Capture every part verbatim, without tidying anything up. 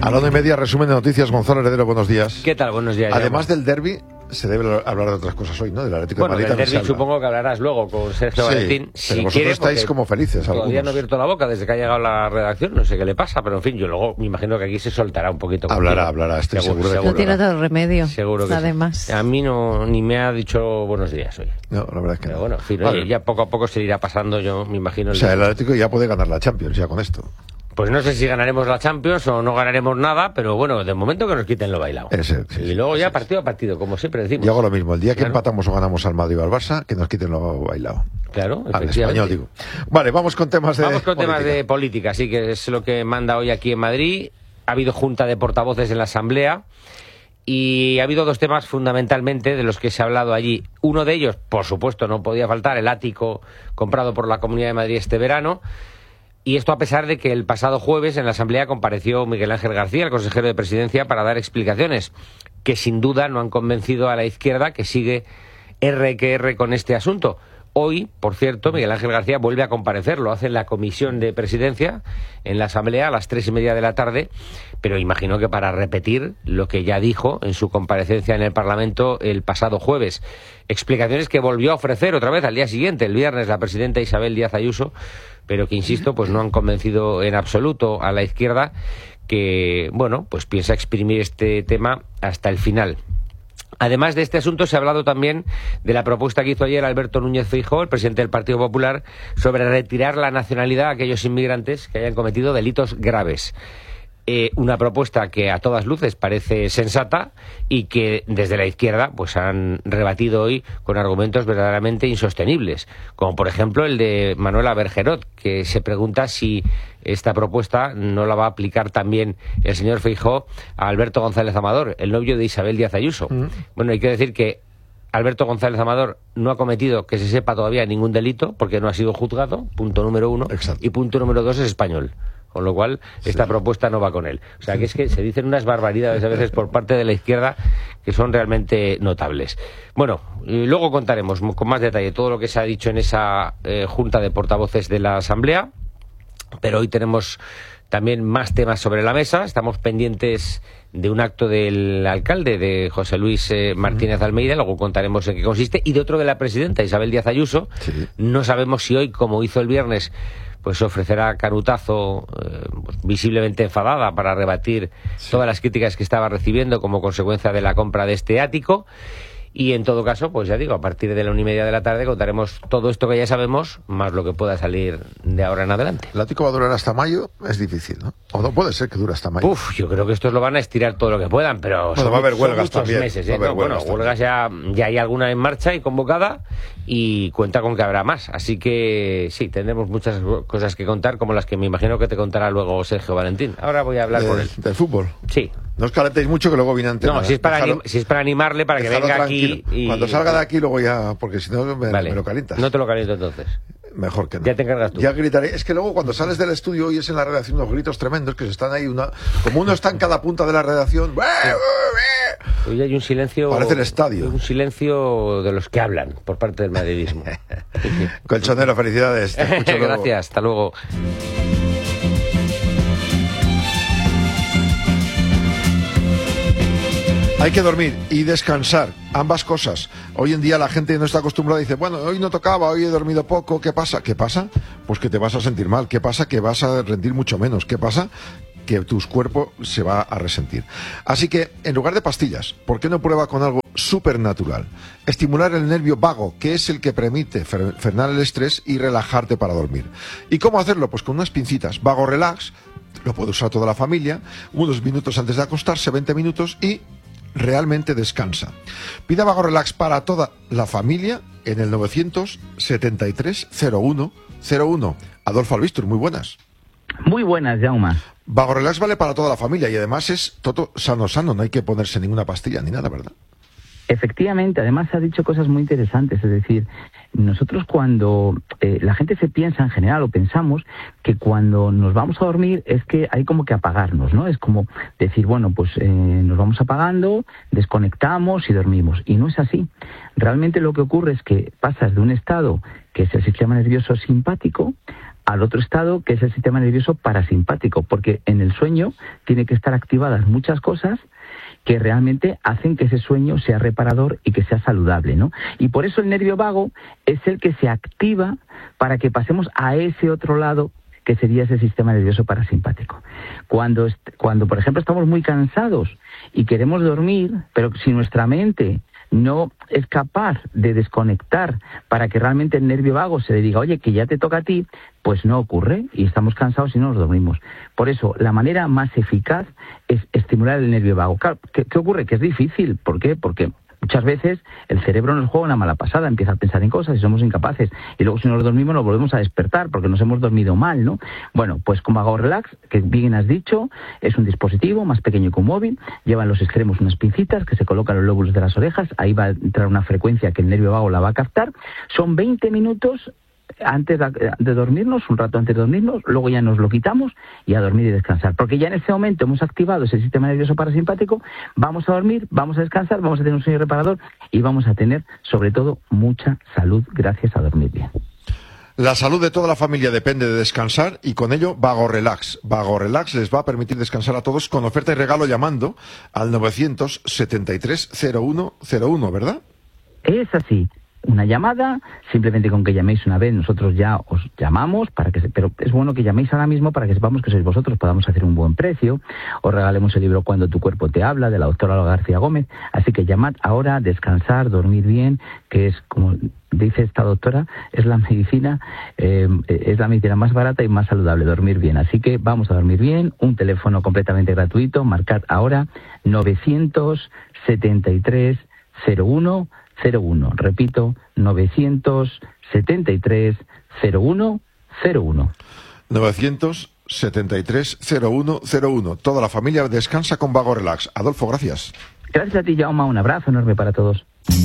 A la una y media, resumen de noticias. Gonzalo Heredero, buenos días. ¿Qué tal? Buenos días. Además del derbi, se debe hablar de otras cosas hoy, ¿no? Del Atlético bueno, de Madrid. Del derbi supongo que hablarás luego con Sergio sí, Valentín. Pero si vosotros quieres, estáis como felices. Todavía algunos. no he abierto la boca desde que ha llegado la redacción. No sé qué le pasa, pero en fin, yo luego me imagino que aquí se soltará un poquito. Hablará, contigo. hablará. Estoy seguro, seguro de que no tiene otro remedio. Seguro que además. Sí. A mí no ni me ha dicho buenos días hoy. No, la verdad es que pero no. bueno, en fin, vale. oye, ya poco a poco se irá pasando, yo me imagino. O El sea, día. el Atlético ya puede ganar la Champions, ya con esto. Pues no sé si ganaremos la Champions o no ganaremos nada, pero bueno, de momento que nos quiten lo bailado. Ese, sí, y luego sí, ya sí. partido a partido, como siempre decimos. Yo hago lo mismo. El día que claro. empatamos o ganamos al Madrid o al Barça, que nos quiten lo bailado. Claro, al español, digo. Vale, vamos con temas de Vamos con política. temas de política, sí, que es lo que manda hoy aquí en Madrid. Ha habido junta de portavoces en la Asamblea y ha habido dos temas fundamentalmente de los que se ha hablado allí. Uno de ellos, por supuesto, no podía faltar, el ático comprado por la Comunidad de Madrid este verano. Y esto a pesar de que el pasado jueves en la Asamblea compareció Miguel Ángel García, el consejero de Presidencia, para dar explicaciones que sin duda no han convencido a la izquierda, que sigue erre que erre con este asunto. Hoy, por cierto, Miguel Ángel García vuelve a comparecer, lo hace en la Comisión de Presidencia, en la Asamblea, a las tres y media de la tarde, pero imagino que para repetir lo que ya dijo en su comparecencia en el Parlamento el pasado jueves. Explicaciones que volvió a ofrecer otra vez al día siguiente, el viernes, la presidenta Isabel Díaz Ayuso, pero que, insisto, pues no han convencido en absoluto a la izquierda, que, bueno, pues piensa exprimir este tema hasta el final. Además de este asunto, se ha hablado también de la propuesta que hizo ayer Alberto Núñez Feijóo, el presidente del Partido Popular, sobre retirar la nacionalidad a aquellos inmigrantes que hayan cometido delitos graves. Eh, una propuesta que a todas luces parece sensata y que desde la izquierda pues han rebatido hoy con argumentos verdaderamente insostenibles, como por ejemplo el de Manuela Bergerot, que se pregunta si esta propuesta no la va a aplicar también el señor Feijóo a Alberto González Amador, el novio de Isabel Díaz Ayuso. Mm. Bueno, hay que decir que Alberto González Amador no ha cometido, que se sepa todavía, ningún delito, porque no ha sido juzgado, punto número uno. Exacto. Y punto número dos, es español. Con lo cual, esta sí. propuesta no va con él. O sea, que es que se dicen unas barbaridades a veces por parte de la izquierda que son realmente notables. Bueno, y luego contaremos con más detalle todo lo que se ha dicho en esa eh, junta de portavoces de la Asamblea, pero hoy tenemos también más temas sobre la mesa. Estamos pendientes de un acto del alcalde, de José Luis eh, Martínez Almeida, luego contaremos en qué consiste, y de otro de la presidenta, Isabel Díaz Ayuso. Sí. No sabemos si hoy, como hizo el viernes, pues ofrecerá carutazo eh, visiblemente enfadada para rebatir sí. todas las críticas que estaba recibiendo como consecuencia de la compra de este ático. Y en todo caso, pues ya digo, a partir de la una y media de la tarde contaremos todo esto que ya sabemos, más lo que pueda salir de ahora en adelante. El ático va a durar hasta mayo, es difícil, ¿no? O no puede ser que dure hasta mayo. Uf, yo creo que estos lo van a estirar todo lo que puedan, pero bueno, son, va a haber huelgas muchos también. meses. Va ¿eh? a haber no, huelgas bueno, huelgas ya, ya hay alguna en marcha y convocada, y cuenta con que habrá más. Así que sí, tendremos muchas cosas que contar, como las que me imagino que te contará luego Sergio Valentín. Ahora voy a hablar de, con él. ¿Del fútbol? Sí. No os calentéis mucho, que luego viene antes. No, si es, para anim, si es para animarle, para que venga tranquilo. aquí. Y... Cuando salga de aquí, luego ya. Porque si no, me, vale. me lo calientas. No te lo caliento entonces. Mejor que no. Ya te encargas tú. Ya gritaré. Es que luego cuando sales del estudio oyes en la redacción unos gritos tremendos que se están ahí. Una... Como uno está en cada punta de la redacción. Hoy hay un silencio. Parece el estadio. Un silencio de los que hablan por parte del madridismo. Colchonero, felicidades. Te escucho luego. Gracias, hasta luego. Hay que dormir y descansar, ambas cosas. Hoy en día la gente no está acostumbrada y dice, bueno, hoy no tocaba, hoy he dormido poco, ¿qué pasa? ¿Qué pasa? Pues que te vas a sentir mal. ¿Qué pasa? Que vas a rendir mucho menos. ¿Qué pasa? Que tu cuerpo se va a resentir. Así que, en lugar de pastillas, ¿por qué no prueba con algo supernatural? Estimular el nervio vago, que es el que permite frenar el estrés y relajarte para dormir. ¿Y cómo hacerlo? Pues con unas pincitas. Vago Relax, lo puede usar toda la familia, unos minutos antes de acostarse, veinte minutos, y realmente descansa. Pida Vago Relax para toda la familia en el novecientos setenta y tres cero uno cero uno. Adolfo Albistur, muy buenas. Muy buenas, Jaume. Vago Relax vale para toda la familia y además es todo sano, sano, no hay que ponerse ninguna pastilla ni nada, ¿verdad? Efectivamente, además ha dicho cosas muy interesantes, es decir, nosotros cuando eh, la gente se piensa en general o pensamos que cuando nos vamos a dormir es que hay como que apagarnos, ¿no? Es como decir, bueno, pues eh, nos vamos apagando, desconectamos y dormimos, y no es así. Realmente lo que ocurre es que pasas de un estado que es el sistema nervioso simpático al otro estado, que es el sistema nervioso parasimpático, porque en el sueño tiene que estar activadas muchas cosas que realmente hacen que ese sueño sea reparador y que sea saludable, ¿no? Y por eso el nervio vago es el que se activa para que pasemos a ese otro lado, que sería ese sistema nervioso parasimpático. Cuando, cuando, por ejemplo, estamos muy cansados y queremos dormir, pero si nuestra mente no es capaz de desconectar para que realmente el nervio vago se le diga, oye, que ya te toca a ti, pues no ocurre y estamos cansados y no nos dormimos. Por eso, la manera más eficaz es estimular el nervio vago. Claro, ¿qué, qué ocurre? Que es difícil. ¿Por qué? Porque muchas veces el cerebro nos juega una mala pasada, empieza a pensar en cosas y somos incapaces. Y luego si nos dormimos nos volvemos a despertar porque nos hemos dormido mal, ¿no? Bueno, pues con Vago Relax, que bien has dicho, es un dispositivo más pequeño que un móvil, lleva en los extremos unas pincitas que se colocan en los lóbulos de las orejas, ahí va a entrar una frecuencia que el nervio vago la va a captar. Son veinte minutos antes de dormirnos, un rato antes de dormirnos, luego ya nos lo quitamos y a dormir y descansar. Porque ya en ese momento hemos activado ese sistema nervioso parasimpático, vamos a dormir, vamos a descansar, vamos a tener un sueño reparador y vamos a tener, sobre todo, mucha salud gracias a dormir bien. La salud de toda la familia depende de descansar y con ello Vago Relax. Vago Relax les va a permitir descansar a todos con oferta y regalo llamando al novecientos setenta y tres cero uno cero uno, ¿verdad? Es así. Una llamada, simplemente con que llaméis una vez, nosotros ya os llamamos, para que se, pero es bueno que llaméis ahora mismo para que sepamos que sois vosotros, podamos hacer un buen precio, os regalemos el libro Cuando tu cuerpo te habla, de la doctora Olga García Gómez, así que llamad ahora, descansar, dormir bien, que es, como dice esta doctora, es la medicina, eh, es la medicina más barata y más saludable, dormir bien, así que vamos a dormir bien, un teléfono completamente gratuito, marcad ahora novecientos setenta y tres cero uno cero uno, repito, novecientos setenta y tres cero uno cero uno. novecientos setenta y tres cero uno cero uno. Toda la familia descansa con Vago Relax. Adolfo, gracias. Gracias a ti, Jaume, un abrazo enorme para todos.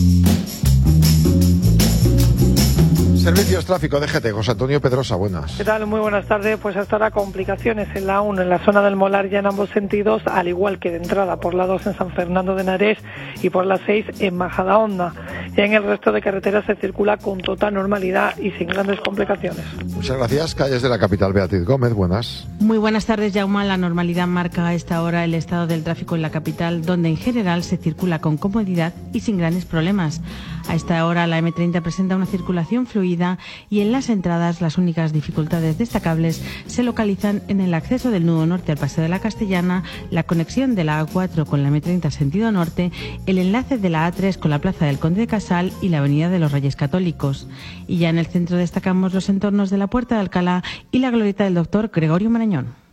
Servicios Tráfico de G T, José Antonio Pedrosa, buenas. ¿Qué tal? Muy buenas tardes. Pues hasta ahora complicaciones en la uno, en la zona del Molar, ya en ambos sentidos, al igual que de entrada por la dos en San Fernando de Henares y por la seis en Majadahonda. Ya en el resto de carreteras se circula con total normalidad y sin grandes complicaciones. Muchas gracias. Calles de la capital, Beatriz Gómez, buenas. Muy buenas tardes, Jaume. La normalidad marca a esta hora el estado del tráfico en la capital, donde en general se circula con comodidad y sin grandes problemas. A esta hora la eme treinta presenta una circulación fluida y en las entradas las únicas dificultades destacables se localizan en el acceso del nudo norte al Paseo de la Castellana, la conexión de la a cuatro con la eme treinta sentido norte, el enlace de la a tres con la Plaza del Conde de Casal y la Avenida de los Reyes Católicos. Y ya en el centro destacamos los entornos de la Puerta de Alcalá y la glorieta del Doctor Gregorio Marañón.